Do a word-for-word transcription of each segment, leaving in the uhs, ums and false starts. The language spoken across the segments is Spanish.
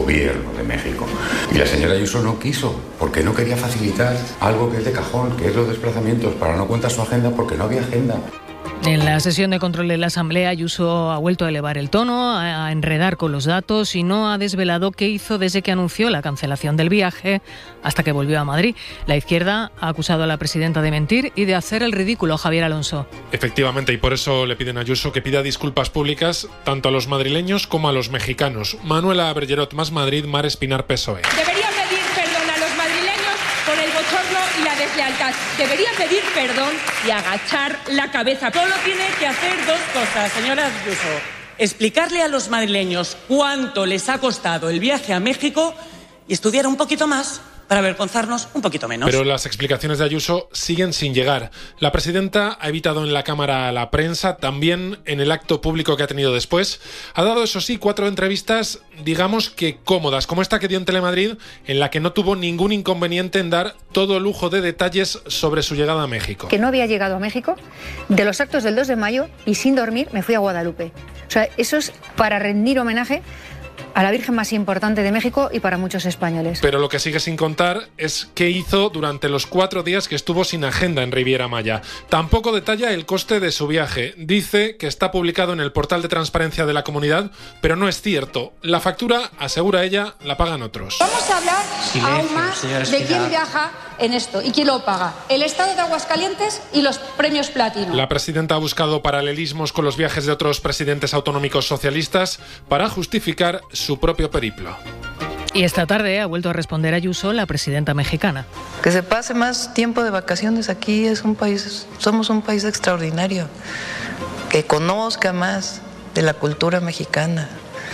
gobierno de México. Y la señora Ayuso no quiso, porque no quería facilitar algo que es de cajón, que es los desplazamientos, para no contar su agenda, porque no había agenda. En la sesión de control de la Asamblea, Ayuso ha vuelto a elevar el tono, a enredar con los datos y no ha desvelado qué hizo desde que anunció la cancelación del viaje hasta que volvió a Madrid. La izquierda ha acusado a la presidenta de mentir y de hacer el ridículo. Javier Alonso. Efectivamente, y por eso le piden a Ayuso que pida disculpas públicas tanto a los madrileños como a los mexicanos. Manuela Bergerot, Más Madrid, Mar Espinar, P S O E. Debería pedir perdón a los madrileños por el bochorno y la deslealtad. Debería pedir perdón y agachar la cabeza. Solo tiene que hacer dos cosas, señora Ayuso. Explicarle a los madrileños cuánto les ha costado el viaje a México y estudiar un poquito más para avergonzarnos un poquito menos. Pero las explicaciones de Ayuso siguen sin llegar. La presidenta ha evitado en la Cámara a la prensa, también en el acto público que ha tenido después. Ha dado, eso sí, cuatro entrevistas, digamos que cómodas, como esta que dio en Telemadrid, en la que no tuvo ningún inconveniente en dar todo lujo de detalles sobre su llegada a México. Que no había llegado a México, de los actos del dos de mayo, y sin dormir me fui a Guadalupe. O sea, eso es para rendir homenaje a la Virgen más importante de México y para muchos españoles. Pero lo que sigue sin contar es qué hizo durante los cuatro días que estuvo sin agenda en Riviera Maya. Tampoco detalla el coste de su viaje. Dice que está publicado en el portal de transparencia de la Comunidad, pero no es cierto. La factura, asegura ella, la pagan otros. Vamos a hablar Silencio, aún más de quién viaja en esto y quién lo paga. El Estado de Aguascalientes y los premios Platino. La presidenta ha buscado paralelismos con los viajes de otros presidentes autonómicos socialistas para justificar su propio periplo. Y esta tarde ha vuelto a responder Ayuso, la presidenta mexicana. Que se pase más tiempo de vacaciones aquí, es un país, somos un país extraordinario. Que conozca más de la cultura mexicana.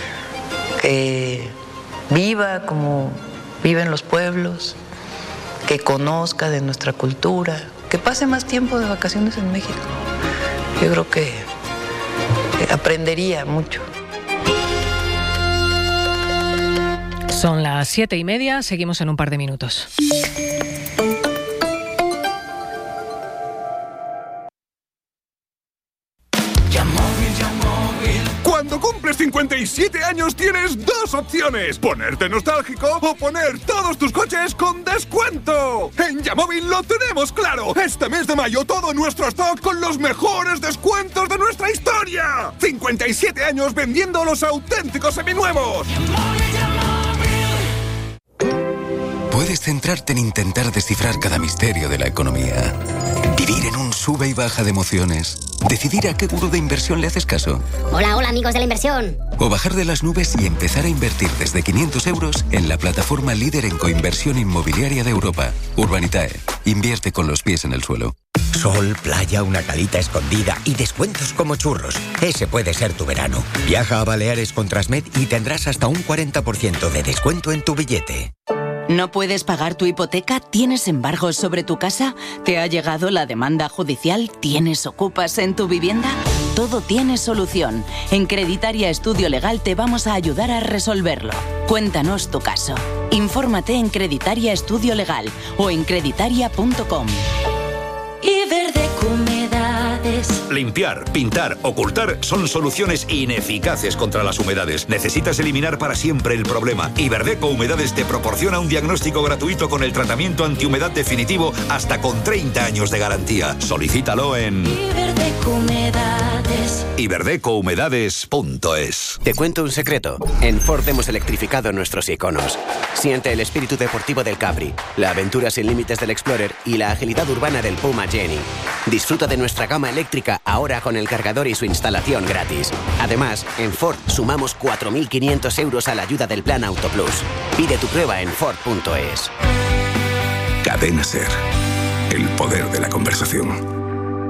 Que viva como viven los pueblos. Que conozca de nuestra cultura. Que pase más tiempo de vacaciones en México. Yo creo que aprendería mucho. Son las siete y media, seguimos en un par de minutos. Cuando cumples cincuenta y siete años tienes dos opciones: ponerte nostálgico o poner todos tus coches con descuento. En Yamóvil lo tenemos claro. Este mes de mayo todo nuestro stock con los mejores descuentos de nuestra historia. cincuenta y siete años vendiendo los auténticos seminuevos. Puedes centrarte en intentar descifrar cada misterio de la economía. Vivir en un sube y baja de emociones. Decidir a qué gurú de inversión le haces caso. Hola, hola amigos de la inversión. O bajar de las nubes y empezar a invertir desde quinientos euros en la plataforma líder en coinversión inmobiliaria de Europa. Urbanitae. Invierte con los pies en el suelo. Sol, playa, una calita escondida y descuentos como churros. Ese puede ser tu verano. Viaja a Baleares con Transmed y tendrás hasta un cuarenta por ciento de descuento en tu billete. ¿No puedes pagar tu hipoteca? ¿Tienes embargos sobre tu casa? ¿Te ha llegado la demanda judicial? ¿Tienes ocupas en tu vivienda? Todo tiene solución. En Creditaria Estudio Legal te vamos a ayudar a resolverlo. Cuéntanos tu caso. Infórmate en Creditaria Estudio Legal o en creditaria punto com. Iberdeco Humedades. Limpiar, pintar, ocultar son soluciones ineficaces contra las humedades. Necesitas eliminar para siempre el problema. Iberdeco Humedades te proporciona un diagnóstico gratuito con el tratamiento antihumedad definitivo hasta con treinta años de garantía. Solicítalo en Iberdeco Humedades. iberdeco humedades punto es. Te cuento un secreto. En Ford hemos electrificado nuestros iconos. Siente el espíritu deportivo del Capri, la aventura sin límites del Explorer y la agilidad urbana del Puma Jenny. Disfruta de nuestra gama eléctrica ahora con el cargador y su instalación gratis. Además, en Ford sumamos cuatro mil quinientos euros a la ayuda del Plan Auto Plus. Pide tu prueba en Ford punto es. Cadena Ser. El poder de la conversación.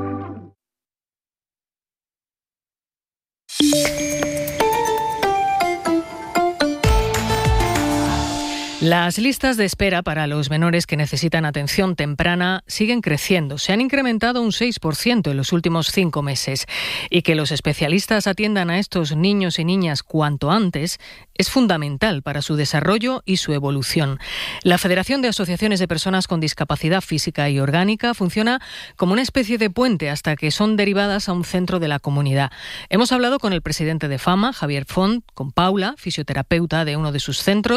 Las listas de espera para los menores que necesitan atención temprana siguen creciendo. Se han incrementado un seis por ciento en los últimos cinco meses. Y que los especialistas atiendan a estos niños y niñas cuanto antes es fundamental para su desarrollo y su evolución. La Federación de Asociaciones de Personas con Discapacidad Física y Orgánica funciona como una especie de puente hasta que son derivadas a un centro de la comunidad. Hemos hablado con el presidente de FAMA, Javier Font, con Paula, fisioterapeuta de uno de sus centros,